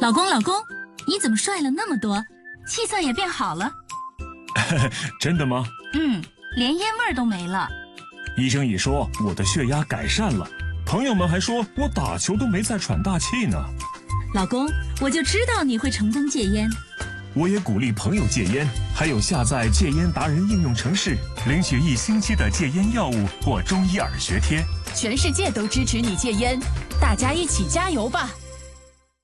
老公，你怎么帅了那么多，气色也变好了？ 真的吗？ 连烟味儿都没了。 医生已说我的血压改善了，朋友们还说我打球都没再喘大气呢。 老公，我就知道你会成功戒烟。 我也鼓励朋友戒烟，还有下载戒烟达人应用程式，领取1星期的戒烟药物或中医耳学贴。 全世界都支持你戒烟，大家一起加油吧！